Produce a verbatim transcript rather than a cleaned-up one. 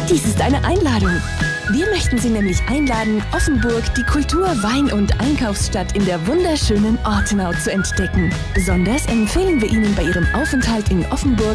Dies ist eine Einladung. Wir möchten Sie nämlich einladen, Offenburg, die Kultur-, Wein- und Einkaufsstadt in der wunderschönen Ortenau zu entdecken. Besonders empfehlen wir Ihnen bei Ihrem Aufenthalt in Offenburg